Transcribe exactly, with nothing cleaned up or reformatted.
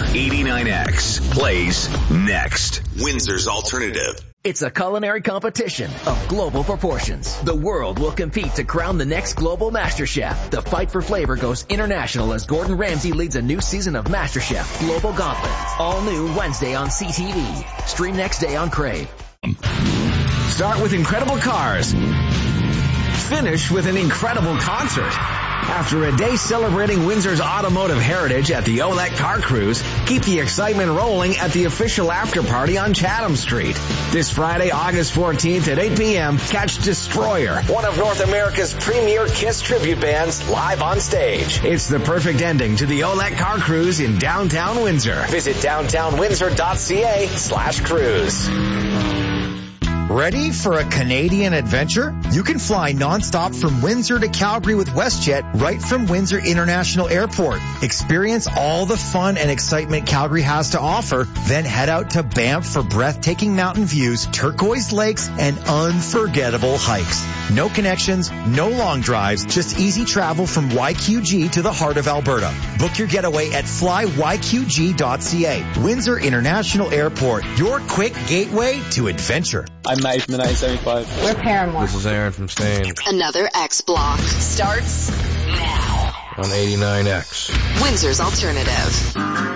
eighty-nine X plays next. Windsor's Alternative. It's a culinary competition of global proportions. The world will compete to crown the next global MasterChef. The fight for flavor goes international as Gordon Ramsay leads a new season of MasterChef Global Gauntlet. All new Wednesday on C T V. Stream next day on Crave. Start with incredible cars. Finish with an incredible concert. After a day celebrating Windsor's automotive heritage at the Olek Car Cruise, keep the excitement rolling at the official after party on Chatham Street. This Friday, August fourteenth at eight p.m., catch Destroyer, one of North America's premier KISS tribute bands, live on stage. It's the perfect ending to the Olek Car Cruise in downtown Windsor. Visit downtown windsor dot c a slash cruise. Ready for a Canadian adventure? You can fly nonstop from Windsor to Calgary with WestJet right from Windsor International Airport. Experience all the fun and excitement Calgary has to offer, then head out to Banff for breathtaking mountain views, turquoise lakes, and unforgettable hikes. No connections, no long drives, just easy travel from Y Q G to the heart of Alberta. Book your getaway at fly y q g dot c a. Windsor International Airport, your quick gateway to adventure. I'm Matt from the nineteen seventy-five. We're Paramore. This is Aaron from Stain. Another X Block starts now on eighty-nine X. Windsor's Alternative.